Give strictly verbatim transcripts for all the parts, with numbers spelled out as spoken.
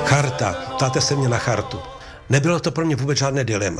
Charta, ptáte se mě na chartu. Nebylo to pro mě vůbec žádné dilema.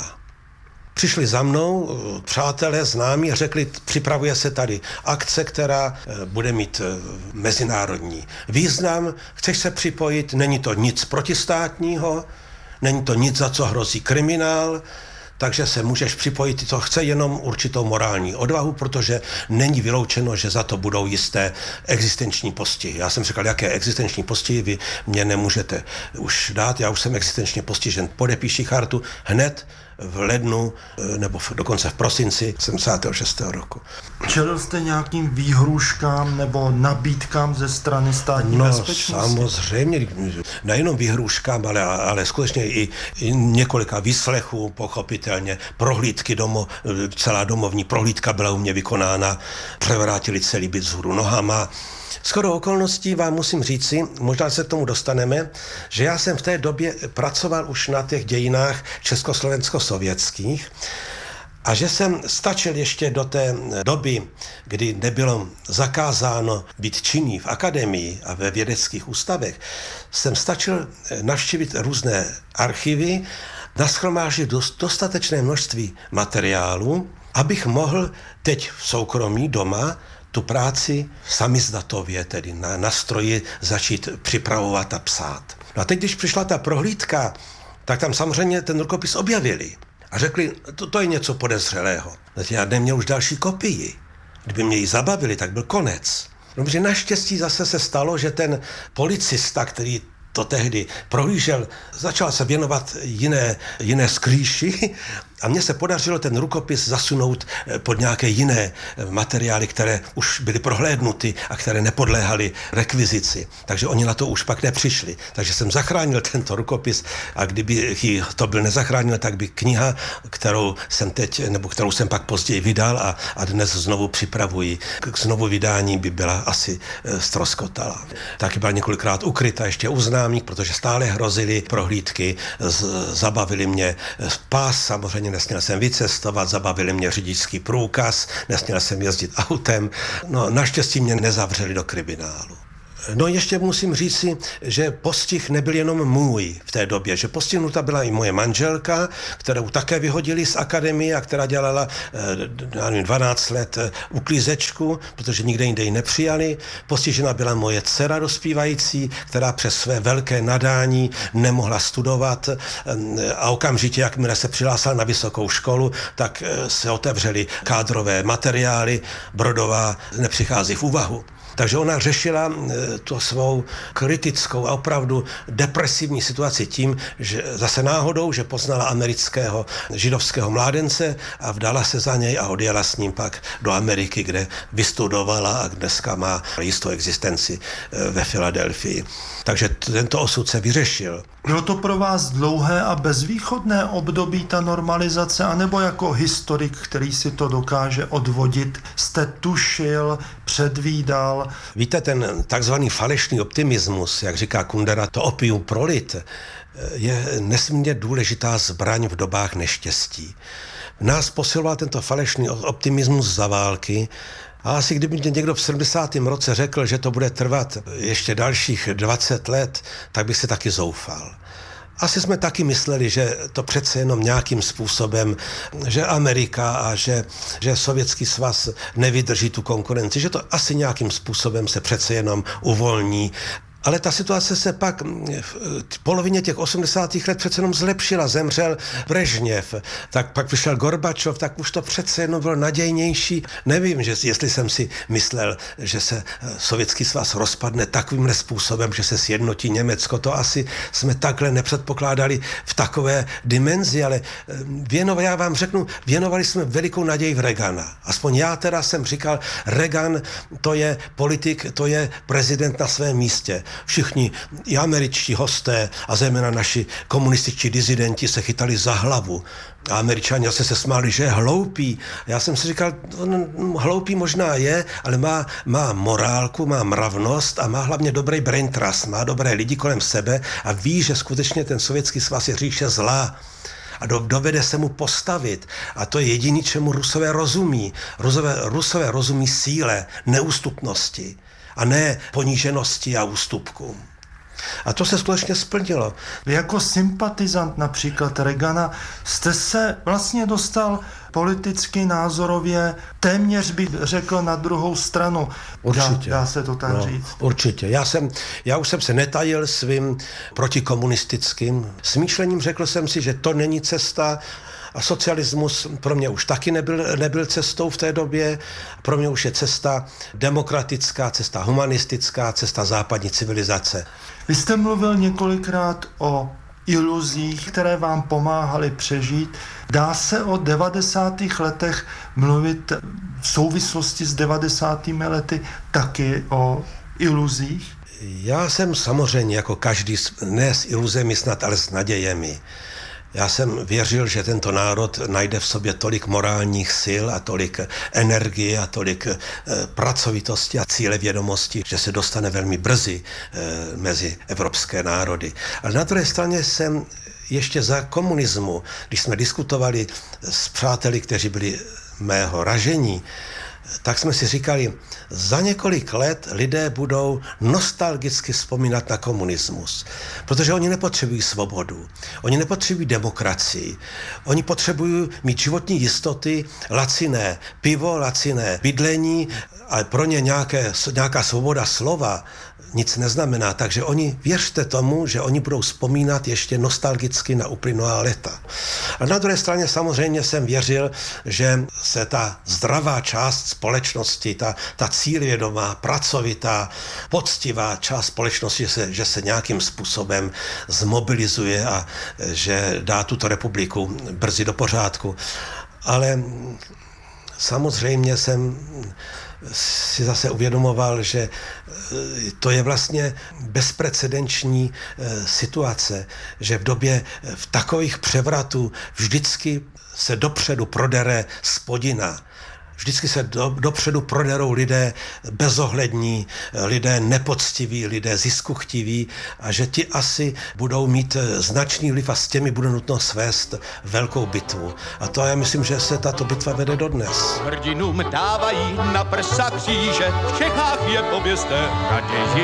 Přišli za mnou přátelé, známí a řekli, připravuje se tady akce, která bude mít mezinárodní význam. Chceš se připojit? Není to nic protistátního, není to nic, za co hrozí kriminál, takže se můžeš připojit, to chce jenom určitou morální odvahu, protože není vyloučeno, že za to budou jisté existenční postihy. Já jsem říkal, jaké existenční postihy vy mě nemůžete už dát, já už jsem existenčně postižen, podepíši chartu hned v lednu, nebo v, dokonce v prosinci sedmdesátého šestého roku. Čelil jste nějakým výhrůžkám nebo nabídkám ze strany státní no, bezpečnosti? No samozřejmě, nejenom výhrůžkám, ale, ale skutečně i, i několika výslechů, pochopitelně, prohlídky, domo, celá domovní prohlídka byla u mě vykonána, převrátili celý byt vzhůru nohama. Shodou okolností vám musím říci, možná se k tomu dostaneme, že já jsem v té době pracoval už na těch dějinách československo-sovětských a že jsem stačil ještě do té doby, kdy nebylo zakázáno být činný v akademii a ve vědeckých ústavech, jsem stačil navštívit různé archivy, nashromáždit dostatečné množství materiálu, abych mohl teď v soukromí doma tu práci samizdatově, tedy na, na stroji, začít připravovat a psát. No a teď, když přišla ta prohlídka, tak tam samozřejmě ten rukopis objevili a řekli, to, to je něco podezřelého. Já neměl už další kopii. Kdyby mě ji zabavili, tak byl konec. No, protože naštěstí zase se stalo, že ten policista, který to tehdy prohlížel, začal se věnovat jiné, jiné skrýši a mně se podařilo ten rukopis zasunout pod nějaké jiné materiály, které už byly prohlédnuty a které nepodléhaly rekvizici. Takže oni na to už pak nepřišli. Takže jsem zachránil tento rukopis a kdyby to byl nezachránil, tak by kniha, kterou jsem teď, nebo kterou jsem pak později vydal a, a dnes znovu připravuji k znovu vydání, by byla asi ztroskotala. Taky byla několikrát ukryta ještě u známých, protože stále hrozily prohlídky, z, zabavili mě pás, samozřejmě nesměl jsem vycestovat, zabavili mě řidičský průkaz, nesměl jsem jezdit autem. No, naštěstí mě nezavřeli do kriminálu. No ještě musím říci, že postih nebyl jenom můj v té době, že postihnuta byla i moje manželka, kterou také vyhodili z akademie a která dělala eh, dvanáct let uklízečku, protože nikde jinde ji nepřijali. Postižena byla moje dcera dospívající, která přes své velké nadání nemohla studovat eh, a okamžitě, jakmile se přihlásila na vysokou školu, tak eh, se otevřely kádrové materiály, Brodová nepřichází v úvahu. Takže ona řešila tu svou kritickou a opravdu depresivní situaci tím, že zase náhodou, že poznala amerického židovského mládence a vdala se za něj a odjela s ním pak do Ameriky, kde vystudovala a dneska má jistou existenci ve Filadelfii. Takže tento osud se vyřešil. Bylo to pro vás dlouhé a bezvýchodné období ta normalizace, anebo jako historik, který si to dokáže odvodit, jste tušil, předvídal? Víte, ten takzvaný falešný optimismus, jak říká Kundera, to opium prolit, je nesmírně důležitá zbraň v dobách neštěstí. Nás posiloval tento falešný optimismus za války. A asi kdyby mě někdo v sedmdesátém roce řekl, že to bude trvat ještě dalších dvacet let, tak bych se taky zoufal. Asi jsme taky mysleli, že to přece jenom nějakým způsobem, že Amerika a že, že Sovětský svaz nevydrží tu konkurenci, že to asi nějakým způsobem se přece jenom uvolní. Ale ta situace se pak v polovině těch osmdesátých let přece jenom zlepšila. Zemřel Brežněv, tak pak vyšel Gorbačov, tak už to přece jenom bylo nadějnější. Nevím, že, jestli jsem si myslel, že se Sovětský svaz rozpadne takovým způsobem, že se sjednotí Německo. To asi jsme takhle nepředpokládali v takové dimenzi, ale věnovali, já vám řeknu, věnovali jsme velikou naději v Reagana. Aspoň já teda jsem říkal, Reagan to je politik, to je prezident na svém místě. Všichni i američtí hosté a zejména naši komunističtí dizidenti se chytali za hlavu. A Američani zase se smáli, že je hloupý. Já jsem si říkal, hloupý možná je, ale má, má morálku, má mravnost a má hlavně dobrý brain trust, má dobré lidi kolem sebe a ví, že skutečně ten Sovětský svaz je říše zlá. A do, dovede se mu postavit. A to je jediný, čemu Rusové rozumí. Rusové, Rusové rozumí síle, neústupnosti a ne poníženosti a ústupku. A to se skutečně splnilo. Vy jako sympatizant například Reagana jste se vlastně dostal politicky, názorově, téměř bych řekl na druhou stranu. Určitě. Dá, dá se to tak no, říct? Určitě. Já, jsem, já už jsem se netajil svým protikomunistickým smýšlením. Řekl jsem si, že to není cesta. A socialismus pro mě už taky nebyl, nebyl cestou v té době. Pro mě už je cesta demokratická, cesta humanistická, cesta západní civilizace. Vy jste mluvil několikrát o iluzích, které vám pomáhaly přežít. Dá se o devadesátých letech mluvit v souvislosti s devadesátými lety taky o iluzích? Já jsem samozřejmě jako každý, ne s iluzemi snad, ale s nadějemi. Já jsem věřil, že tento národ najde v sobě tolik morálních sil a tolik energie a tolik e, pracovitosti a cílevědomosti, že se dostane velmi brzy e, mezi evropské národy. Ale na druhé straně jsem ještě za komunismu, když jsme diskutovali s přáteli, kteří byli mého ražení, tak jsme si říkali, za několik let lidé budou nostalgicky vzpomínat na komunismus, protože oni nepotřebují svobodu, oni nepotřebují demokracii, oni potřebují mít životní jistoty, laciné pivo, laciné bydlení, ale pro ně nějaké, nějaká svoboda slova nic neznamená, takže oni, věřte tomu, že oni budou vzpomínat ještě nostalgicky na uplynulá léta. A na druhé straně samozřejmě jsem věřil, že se ta zdravá část společnosti, ta, ta cílevědomá, pracovitá, poctivá část společnosti, že se, že se nějakým způsobem zmobilizuje a že dá tuto republiku brzy do pořádku. Ale samozřejmě jsem si zase uvědomoval, že to je vlastně bezprecedenční situace, že v době v takových převratů vždycky se dopředu prodere spodina. Vždycky se do, dopředu proderou lidé bezohlední, lidé nepoctiví, lidé ziskuchtiví a že ti asi budou mít značný vliv a s těmi bude nutno svést velkou bitvu. A to já myslím, že se tato bitva vede dodnes. Hrdinům dávají na prsa kříže, v Čechách je pověste, raději